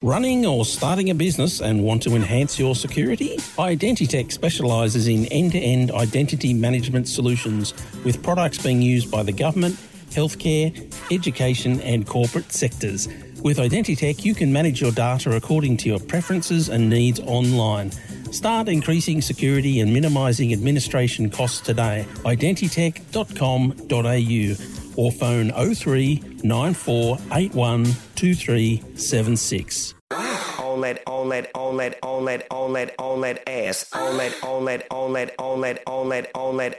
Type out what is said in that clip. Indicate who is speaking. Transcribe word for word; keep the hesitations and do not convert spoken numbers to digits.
Speaker 1: Running or starting a business and want to enhance your security? Identitech specialises in end-to-end identity management solutions with products being used by the government, healthcare, education and corporate sectors. With Identitech, you can manage your data according to your preferences and needs online. Start increasing security and minimising administration costs today. identitech dot com dot a u or phone oh three nine four eight one two three seven six.
Speaker 2: On that, on that, on that, on that, on that, on that ass. On that, on that, on that, on that, on that, on that.